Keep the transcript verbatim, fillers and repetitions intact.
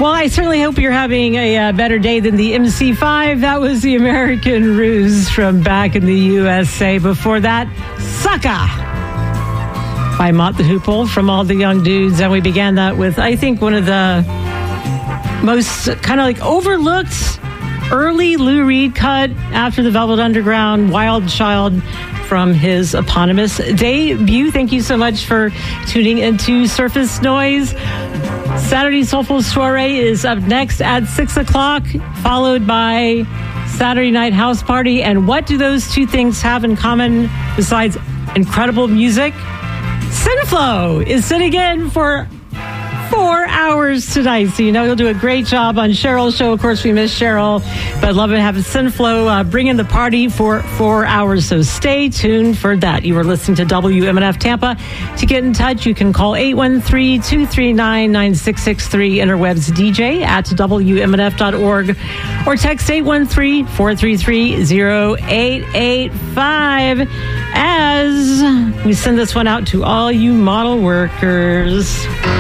Well, I certainly hope you're having a uh, better day than the M C five. That was the American Ruse from back in the U S A. Before that, Sucka by Mott the Hoople from All the Young Dudes. And we began that with, I think, one of the most kind of like overlooked early Lou Reed cut after the Velvet Underground, Wild Child, from his eponymous debut. Thank you so much for tuning into Surface Noise. Saturday Soulful Soiree is up next at six o'clock, followed by Saturday Night House Party. And what do those two things have in common besides incredible music? Synflow is sitting in for four hours tonight, so you know he'll do a great job on Cheryl's show. Of course, we miss Cheryl, but love to have Synflow uh, bring in the party for four hours, so stay tuned for that. You are listening to W M N F Tampa. To get in touch, you can call eight one three, two three nine, nine six six three, interwebs D J at W M N F dot org, or text eight one three, four three three, zero eight eight five as we send this one out to all you model workers.